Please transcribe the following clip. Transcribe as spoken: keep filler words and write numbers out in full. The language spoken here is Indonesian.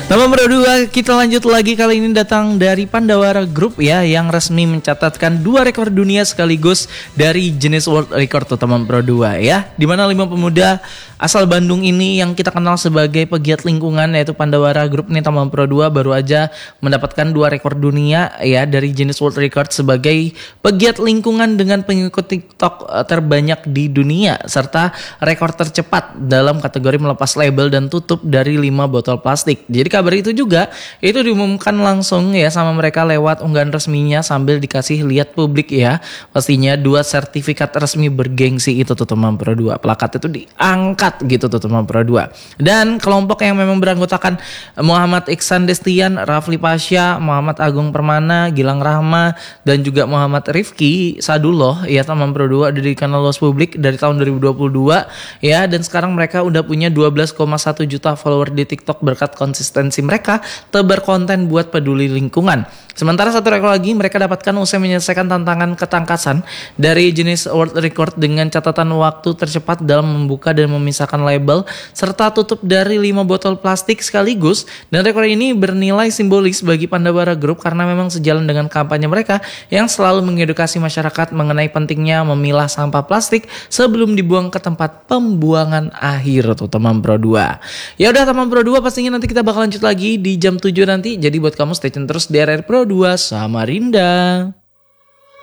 Nomor berdua kita lanjut lagi, kali ini datang dari Pandawara Group ya, yang resmi mencatatkan dua rekor dunia sekaligus dari jenis world record teman Pro dua ya. Dimana lima pemuda asal Bandung ini yang kita kenal sebagai pegiat lingkungan yaitu Pandawara Group nih teman Pro dua baru aja mendapatkan dua rekor dunia ya dari jenis world record sebagai pegiat lingkungan dengan pengikut TikTok terbanyak di dunia serta rekor tercepat dalam kategori melepas label dan tutup dari lima botol plastik. Jadi kabar itu juga itu diumumkan langsung ya sama mereka lewat unggahan resminya sambil dikasih lihat publik ya. Pastinya dua sertifikat resmi bergengsi itu tuh teman Pro dua. Plakat itu diangkat gitu tuh teman Pro dua. Dan kelompok yang memang beranggotakan Muhammad Iksan Destian, Rafli Pasha, Muhammad Agung Permana, Gilang Rahma dan juga Muhammad Rifki Sadullah ya teman Pro dua didirikan luas publik dari tahun dua ribu dua puluh dua ya, dan sekarang mereka udah punya dua belas koma satu juta follower di TikTok berkat konsistensi mereka tebar konten buat peduli lingkungan. Sementara satu rekor lagi mereka dapatkan usai menyelesaikan tantangan ketangkasan dari jenis world record dengan catatan waktu tercepat dalam membuka dan memisahkan label serta tutup dari lima botol plastik sekaligus. Dan rekor ini bernilai simbolis bagi Pandawara Group karena memang sejalan dengan kampanye mereka yang selalu mengedukasi masyarakat mengenai pentingnya memilah sampah plastik sebelum dibuang ke tempat pembuangan akhir tuh teman Pro dua. Ya udah teman Pro dua, pastinya nanti kita bakal lanjut lagi di jam tujuh nanti. Jadi buat kamu stay tune terus di R R Pro dua Samarinda.